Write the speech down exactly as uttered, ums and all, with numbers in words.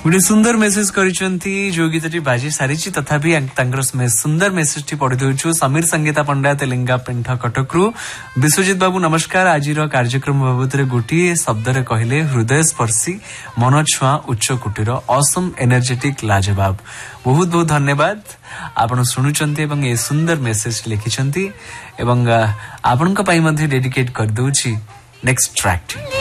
गोटे सुंदर मेसेज करिसेंती जो गीतटी बाजी सारी तथापि तांकर सुंदर मेसेज टी पढ़ी दउछु। समीर संगीता पंडा तेलंगा पेंठ कटकरू। विश्वजीत बाबू नमस्कार। आज कार्यक्रम बाबद गोटे शब्द रे कहले हृदय स्पर्शी मन छुआ उच्च कुटीर असम एनर्जेटिक लाजवाब। बहुत बहुत धन्यवाद। आपण शुणुचंती एवं ये सुंदर मेसेज लिखिचंती एवं आपनका पई मध्ये डेडिकेट कर दउछि नेक्स्ट ट्रैक।